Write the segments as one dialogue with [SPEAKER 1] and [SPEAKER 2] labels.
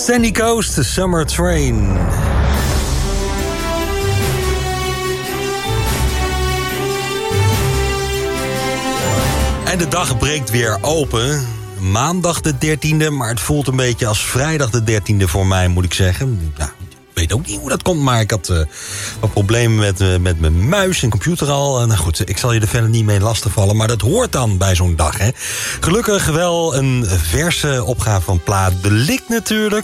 [SPEAKER 1] Sandy Coast, Summer Train. En de dag breekt weer open. Maandag de 13e, maar het voelt een beetje als vrijdag de 13e voor mij, moet ik zeggen. Ja, ik weet ook niet hoe dat komt, maar ik had wat problemen met mijn muis en computer al. Nou goed, ik zal je er verder niet mee lastigvallen, maar dat hoort dan bij zo'n dag, hè. Gelukkig wel een verse opgave van Pla Delict natuurlijk.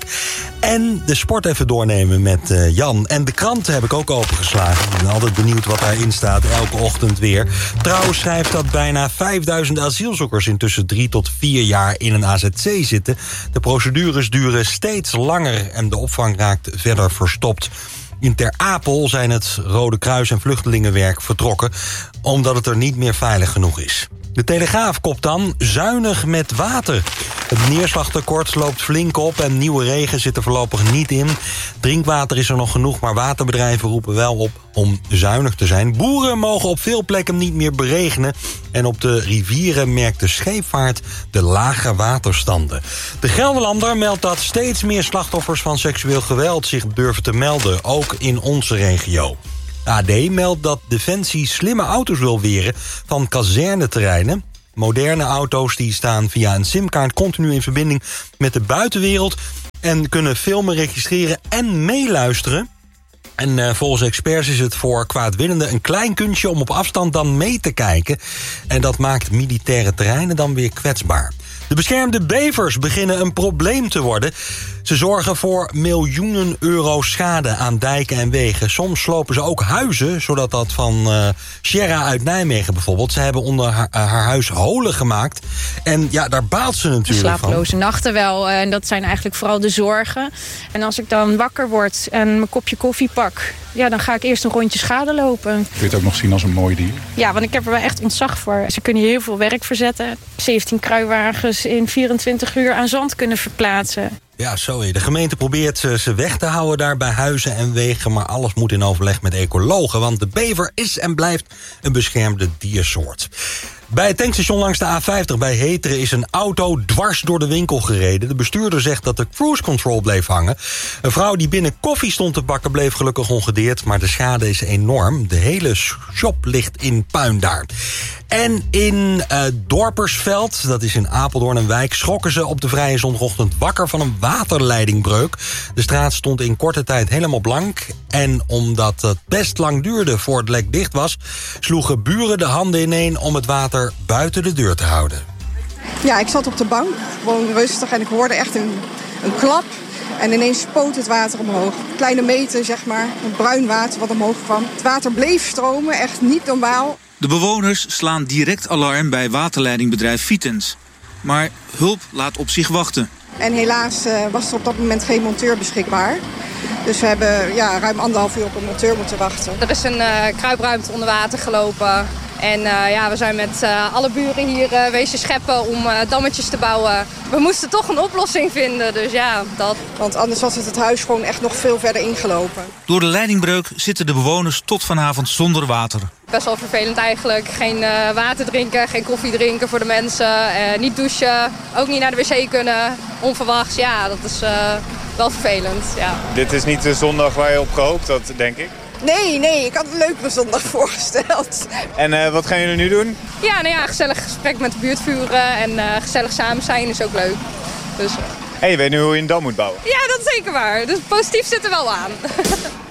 [SPEAKER 1] En de sport even doornemen met Jan. En de kranten heb ik ook opengeslagen. Ik ben altijd benieuwd wat daarin staat, elke ochtend weer. Trouw schrijft dat bijna 5000 asielzoekers intussen 3 tot 4 jaar in een AZC zitten. De procedures duren steeds langer en de opvang raakt verder verstopt. In Ter Apel zijn het Rode Kruis en Vluchtelingenwerk vertrokken, omdat het er niet meer veilig genoeg is. De Telegraaf kopt dan zuinig met water. Het neerslagtekort loopt flink op en nieuwe regen zit er voorlopig niet in. Drinkwater is er nog genoeg, maar waterbedrijven roepen wel op om zuinig te zijn. Boeren mogen op veel plekken niet meer beregenen. En op de rivieren merkt de scheepvaart de lage waterstanden. De Gelderlander meldt dat steeds meer slachtoffers van seksueel geweld zich durven te melden, ook in onze regio. AD meldt dat Defensie slimme auto's wil weren van kazerneterreinen. Moderne auto's die staan via een simkaart continu in verbinding met de buitenwereld en kunnen filmen, registreren en meeluisteren. En volgens experts is het voor kwaadwillenden een klein kunstje om op afstand dan mee te kijken. En dat maakt militaire terreinen dan weer kwetsbaar. De beschermde bevers beginnen een probleem te worden. Ze zorgen voor miljoenen euro schade aan dijken en wegen. Soms slopen ze ook huizen, zodat dat van Sierra uit Nijmegen bijvoorbeeld. Ze hebben onder haar huis holen gemaakt. En ja, daar baalt ze natuurlijk van.
[SPEAKER 2] Slapeloze nachten wel. En dat zijn eigenlijk vooral de zorgen. En als ik dan wakker word en mijn kopje koffie pak, ja, dan ga ik eerst een rondje schade lopen.
[SPEAKER 3] Kun je het ook nog zien als een mooi dier?
[SPEAKER 2] Ja, want ik heb er wel echt ontzag voor. Ze kunnen hier heel veel werk verzetten. 17 kruiwagens in 24 uur aan zand kunnen verplaatsen.
[SPEAKER 1] Ja, zo. De gemeente probeert ze weg te houden daar bij huizen en wegen, maar alles moet in overleg met ecologen, want de bever is en blijft een beschermde diersoort. Bij het tankstation langs de A50 bij Heteren is een auto dwars door de winkel gereden. De bestuurder zegt dat de cruise control bleef hangen. Een vrouw die binnen koffie stond te bakken bleef gelukkig ongedeerd, maar de schade is enorm. De hele shop ligt in puin daar. En in Dorpersveld, dat is in Apeldoorn een wijk, schrokken ze op de vrije zondagochtend wakker van een waterleidingbreuk. De straat stond in korte tijd helemaal blank. En omdat het best lang duurde voor het lek dicht was, sloegen buren de handen ineen om het water buiten de deur te houden.
[SPEAKER 4] Ja, ik zat op de bank, gewoon rustig, en ik hoorde echt een klap. En ineens spoot het water omhoog. Kleine meter, zeg maar, een bruin water wat omhoog kwam. Het water bleef stromen, echt niet normaal.
[SPEAKER 5] De bewoners slaan direct alarm bij waterleidingbedrijf Vitens. Maar hulp laat op zich wachten.
[SPEAKER 4] En helaas was er op dat moment geen monteur beschikbaar. Dus we hebben ruim 1,5 uur op een monteur moeten wachten.
[SPEAKER 6] Er is een kruipruimte onder water gelopen. En we zijn met alle buren hier wezen scheppen om dammetjes te bouwen. We moesten toch een oplossing vinden, dus ja, dat.
[SPEAKER 4] Want anders was het huis gewoon echt nog veel verder ingelopen.
[SPEAKER 5] Door de leidingbreuk zitten de bewoners tot vanavond zonder water.
[SPEAKER 6] Best wel vervelend eigenlijk. Geen water drinken, geen koffie drinken voor de mensen. Niet douchen, ook niet naar de wc kunnen. Onverwachts, ja, dat is wel vervelend. Ja.
[SPEAKER 7] Dit is niet de zondag waar je op gehoopt had, denk ik.
[SPEAKER 4] Nee, ik had een leukere zondag voorgesteld.
[SPEAKER 7] En wat gaan jullie nu doen?
[SPEAKER 6] Ja, gezellig gesprek met de buurt voeren en gezellig samen zijn is ook leuk. Dus,
[SPEAKER 7] je weet nu hoe je een dam moet bouwen.
[SPEAKER 6] Ja, dat is zeker waar. Dus positief zit er wel aan.